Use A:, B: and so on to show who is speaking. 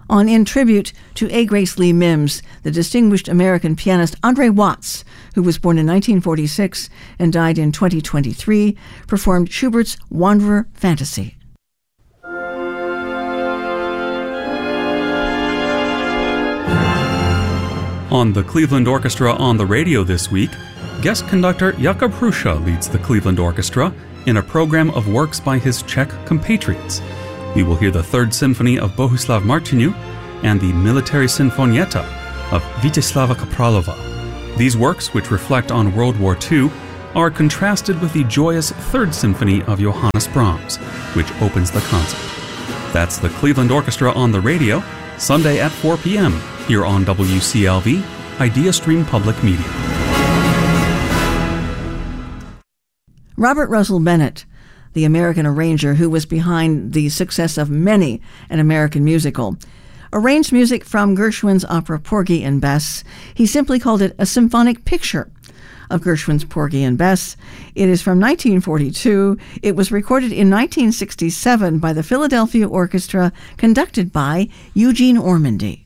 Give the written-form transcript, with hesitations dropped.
A: On in tribute to A. Grace Lee Mims, the distinguished American pianist Andre Watts, who was born in 1946 and died in 2023, performed Schubert's Wanderer Fantasy.
B: On the Cleveland Orchestra on the Radio this week, guest conductor Jakub Hrusza leads the Cleveland Orchestra in a program of works by his Czech compatriots. We will hear the Third Symphony of Bohuslav Martinu and the Military Sinfonietta of Vítězslava Kapralova. These works, which reflect on World War II, are contrasted with the joyous Third Symphony of Johannes Brahms, which opens the concert. That's the Cleveland Orchestra on the Radio, Sunday at 4 p.m. here on WCLV, Idea Stream Public Media.
A: Robert Russell Bennett, the American arranger who was behind the success of many an American musical, arranged music from Gershwin's opera Porgy and Bess. He simply called it a symphonic picture of Gershwin's Porgy and Bess. It is from 1942. It was recorded in 1967 by the Philadelphia Orchestra, conducted by Eugene Ormandy.